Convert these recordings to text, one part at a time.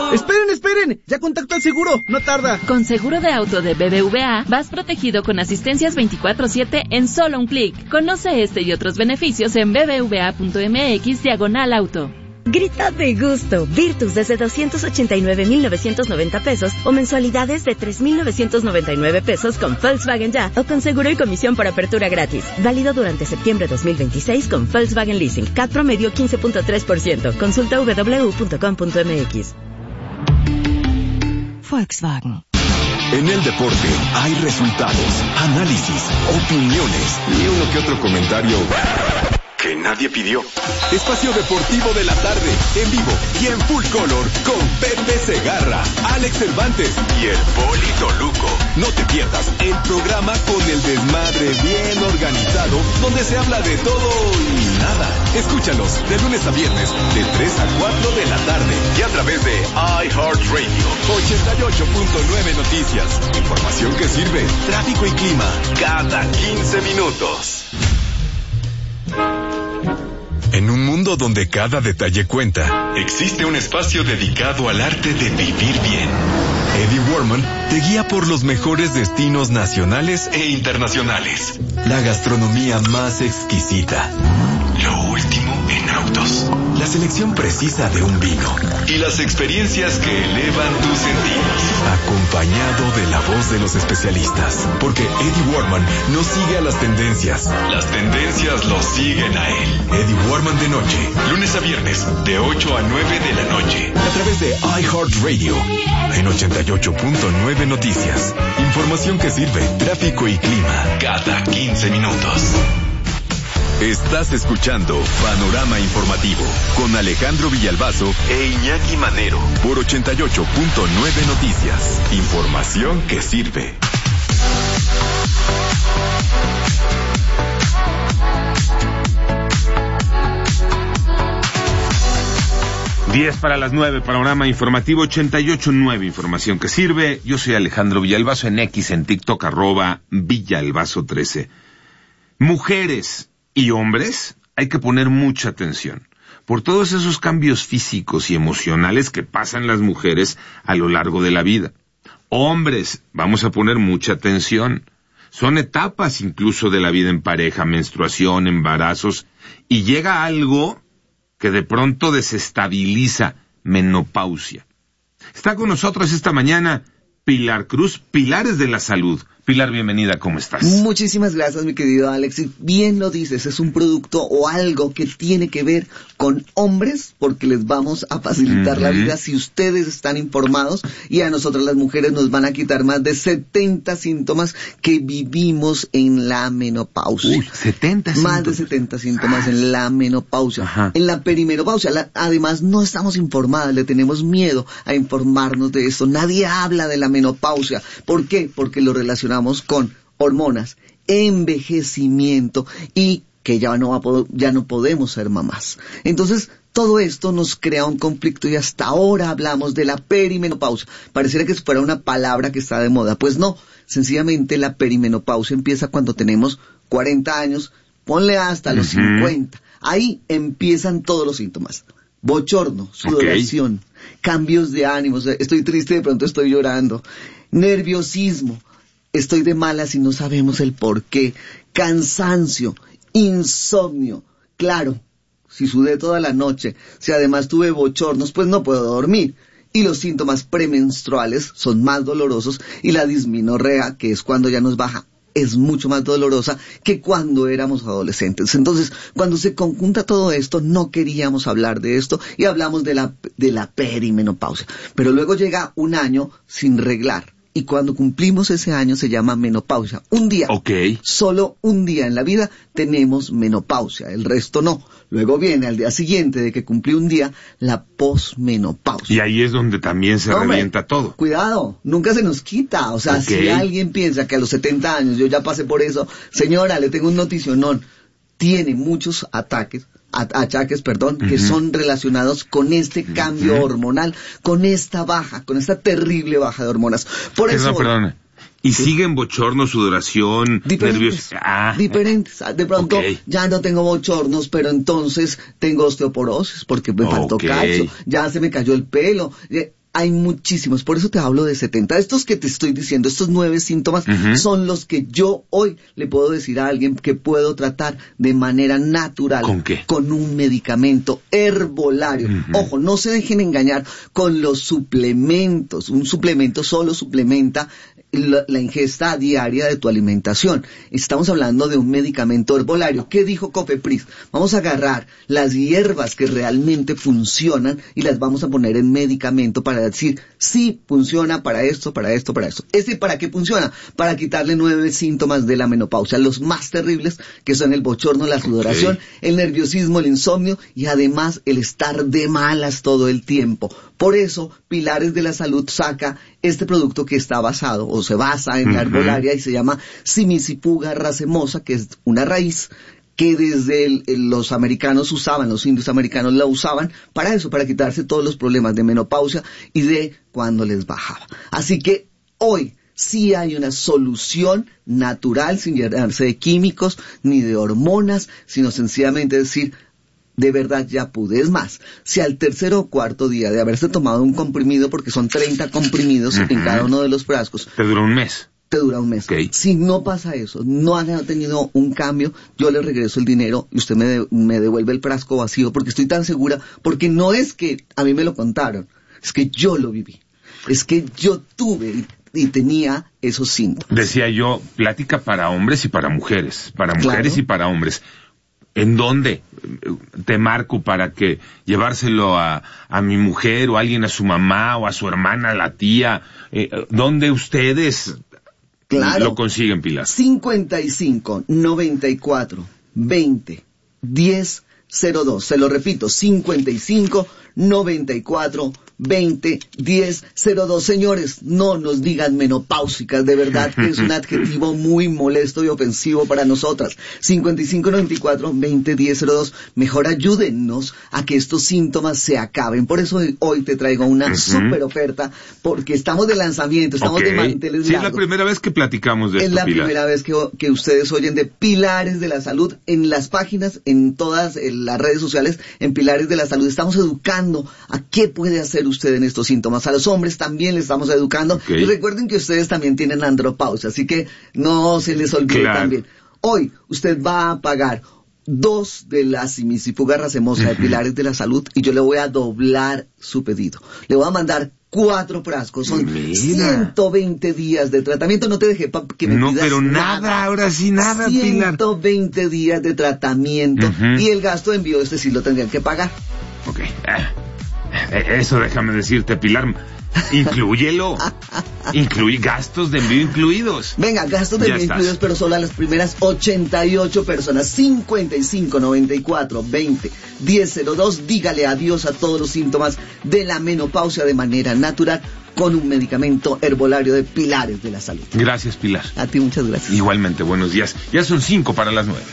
¡Esperen! ¡Ya contacto al seguro! ¡No tarda! Con seguro de auto de BBVA, vas protegido con asistencias 24/7 en solo un clic. Conoce este y otros beneficios en bbva.mx/auto. Grita de gusto. Virtus desde 289,990 pesos o mensualidades de 3,999 pesos con Volkswagen Ya o con seguro y comisión por apertura gratis. Válido durante septiembre 2026 con Volkswagen Leasing. CAT promedio 15.3%. Consulta www.com.mx. Volkswagen. En el deporte hay resultados, análisis, opiniones y uno que otro comentario que nadie pidió. Espacio Deportivo de la Tarde, en vivo y en full color, con Pepe Segarra, Alex Cervantes y el Polito Luco. No te pierdas el programa con el desmadre bien organizado, donde se habla de todo y nada. Escúchalos de lunes a viernes, de 3 a 4 de la tarde, y a través de iHeartRadio, 88.9 Noticias. Información que sirve, tráfico y clima, cada 15 minutos. En un mundo donde cada detalle cuenta, existe un espacio dedicado al arte de vivir bien. Eddie Warman te guía por los mejores destinos nacionales e internacionales. La gastronomía más exquisita. Lo último en autos. La selección precisa de un vino. Y las experiencias que elevan tus sentidos. Acompañado de la voz de los especialistas. Porque Eddie Warman no sigue a las tendencias. Las tendencias lo siguen a él. Eddie Warman de noche. Lunes a viernes, de 8 a 9 de la noche. A través de iHeartRadio. En 88.9 Noticias. Información que sirve, tráfico y clima. Cada 15 minutos. Estás escuchando Panorama Informativo con Alejandro Villalbazo e Iñaki Manero por 88.9 Noticias. Información que sirve. Diez para las 9, Panorama Informativo 88.9, información que sirve. Yo soy Alejandro Villalbazo en X, en TikTok, @Villalbazo13. Mujeres y hombres, hay que poner mucha atención por todos esos cambios físicos y emocionales que pasan las mujeres a lo largo de la vida. Hombres, vamos a poner mucha atención. Son etapas incluso de la vida en pareja, menstruación, embarazos, y llega algo que de pronto desestabiliza, menopausia. Está con nosotros esta mañana Pilar Cruz, Pilares de la Salud. Pilar, bienvenida, ¿cómo estás? Muchísimas gracias, mi querido Alex. Y bien lo dices, es un producto o algo que tiene que ver con hombres, porque les vamos a facilitar la vida si ustedes están informados, y a nosotras las mujeres nos van a quitar más de 70 síntomas que vivimos en la menopausia. 70 síntomas. Más de 70 síntomas en la menopausia. Ajá. En la perimenopausia, además no estamos informadas, le tenemos miedo a informarnos de esto. Nadie habla de la menopausia. ¿Por qué? Porque lo relacionamos con hormonas, envejecimiento y que ya no podemos ser mamás. Entonces, todo esto nos crea un conflicto y hasta ahora hablamos de la perimenopausia. Pareciera que fuera una palabra que está de moda. Pues no, sencillamente la perimenopausia empieza cuando tenemos 40 años, ponle hasta los 50. Ahí empiezan todos los síntomas. Bochorno, sudoración, cambios de ánimos, estoy triste, de pronto estoy llorando, nerviosismo, estoy de malas y no sabemos el por qué, cansancio, insomnio. Claro, si sudé toda la noche, si además tuve bochornos, pues no puedo dormir. Y los síntomas premenstruales son más dolorosos, y la dismenorrea, que es cuando ya nos baja, es mucho más dolorosa que cuando éramos adolescentes. Entonces, cuando se conjunta todo esto, no queríamos hablar de esto y hablamos de la perimenopausia. Pero luego llega un año sin reglar. Y cuando cumplimos ese año se llama menopausia. Un día, solo un día en la vida tenemos menopausia, el resto no. Luego viene al día siguiente de que cumplí un día la posmenopausia. Y ahí es donde también se revienta todo. Cuidado, nunca se nos quita. O sea, si alguien piensa que a los 70 años yo ya pasé por eso, señora, le tengo un noticionón. Tiene muchos achaques, que son relacionados con este cambio hormonal, con esta terrible baja de hormonas. Por eso. Perdón. Y siguen bochornos, sudoración, nervios. Diferentes. De pronto ya no tengo bochornos, pero entonces tengo osteoporosis porque me faltó calcio, ya se me cayó el pelo. Hay muchísimos, por eso te hablo de 70. Estos que te estoy diciendo, estos 9 síntomas, son los que yo hoy le puedo decir a alguien que puedo tratar de manera natural. ¿Con qué? Con un medicamento herbolario. Ojo, no se dejen engañar con los suplementos. Un suplemento solo suplementa la ingesta diaria de tu alimentación. Estamos hablando de un medicamento herbolario. ¿Qué dijo Cofepris? Vamos a agarrar las hierbas que realmente funcionan y las vamos a poner en medicamento para decir, sí, funciona para esto, para esto, para esto. ¿Para qué funciona? Para quitarle 9 síntomas de la menopausia, los más terribles, que son el bochorno, la sudoración, el nerviosismo, el insomnio y además el estar de malas todo el tiempo. Por eso, Pilares de la Salud saca este producto que está basado, o se basa en la herbolaria, y se llama Cimicifuga racemosa, que es una raíz que desde los americanos usaban, los indios americanos la usaban para eso, para quitarse todos los problemas de menopausia y de cuando les bajaba. Así que hoy sí hay una solución natural, sin llenarse de químicos ni de hormonas, sino sencillamente decir, de verdad ya pude. Es más, si al tercer o cuarto día de haberse tomado un comprimido, porque son 30 comprimidos en cada uno de los frascos, ¿te dura un mes? Te dura un mes. Okay. Si no pasa eso, no han tenido un cambio, yo le regreso el dinero y usted me devuelve el frasco vacío, porque estoy tan segura, porque no es que a mí me lo contaron, es que yo lo viví, es que yo tuve y tenía esos síntomas. Decía yo, plática para hombres y para mujeres, y para hombres. ¿En dónde te marco para que llevárselo a mi mujer o a alguien, a su mamá o a su hermana, a la tía? ¿Dónde ustedes lo consiguen, Pilar? 55 94 20 10 02. Se lo repito, 55 94 20 10 02. Señores, no nos digan menopáusicas, de verdad que es un adjetivo muy molesto y ofensivo para nosotras. 55 94 20 10 02. Mejor ayúdennos a que estos síntomas se acaben. Por eso hoy te traigo una super oferta, porque estamos de lanzamiento, estamos de manteles largos. Sí, es la primera vez que platicamos de esto, Pilar. Es la primera vez que ustedes oyen de Pilares de la Salud en las páginas, en todas las redes sociales, en Pilares de la Salud. Estamos educando a qué puede hacer usted en estos síntomas. A los hombres también le estamos educando. Y recuerden que ustedes también tienen andropausia, así que no se les olvide también. Hoy usted va a pagar 2 de la Cimicifuga racemosa de Pilares de la Salud y yo le voy a doblar su pedido. Le voy a mandar 4 frascos, son 120 días de tratamiento. No te dejé que me pidas No, pero nada, ahora sí nada, 120 Pilar. días de tratamiento y el gasto de envío sí lo tendrían que pagar. Ok, eso déjame decirte, Pilar, inclúyelo. Incluye gastos de envío incluidos. Venga, gastos de envío incluidos, pero solo a las primeras 88 personas. 55 94 20 10 02. Dígale adiós a todos los síntomas de la menopausia de manera natural con un medicamento herbolario de Pilares de la Salud. Gracias, Pilar. A ti muchas gracias. Igualmente, buenos días. Ya son 5 para las 9.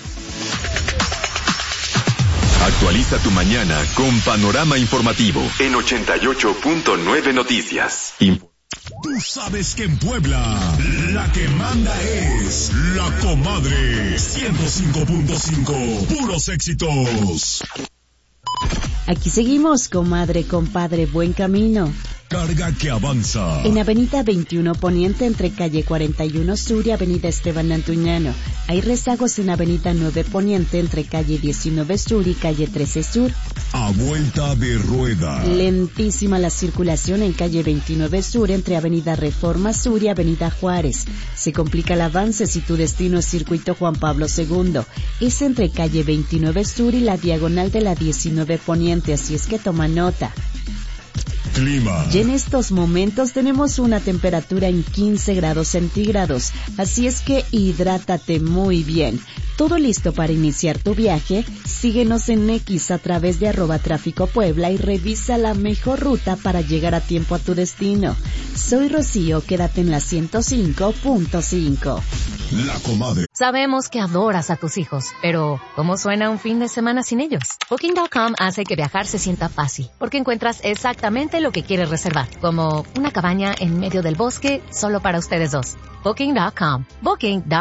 Actualiza tu mañana con Panorama Informativo en 88.9 Noticias. Tú sabes que en Puebla la que manda es La Comadre 105.5. Puros éxitos. Aquí seguimos, comadre, compadre, buen camino. Carga que avanza. En Avenida 21 Poniente, entre calle 41 Sur y Avenida Esteban Antuñano. Hay rezagos en Avenida 9 Poniente, entre calle 19 Sur y calle 13 Sur. A vuelta de rueda. Lentísima la circulación en calle 29 Sur, entre Avenida Reforma Sur y Avenida Juárez. Se complica el avance si tu destino es Circuito Juan Pablo II. Es entre calle 29 Sur y la diagonal de la 19 Poniente, así es que toma nota. Clima. Y en estos momentos tenemos una temperatura en 15 grados centígrados, así es que hidrátate muy bien. ¿Todo listo para iniciar tu viaje? Síguenos en X a través de @Tráfico Puebla y revisa la mejor ruta para llegar a tiempo a tu destino. Soy Rocío, quédate en la 105.5. La Comadre. Sabemos que adoras a tus hijos, pero ¿cómo suena un fin de semana sin ellos? Booking.com hace que viajar se sienta fácil, porque encuentras exactamente lo que quieres reservar, como una cabaña en medio del bosque solo para ustedes dos. Booking.com. Booking.com.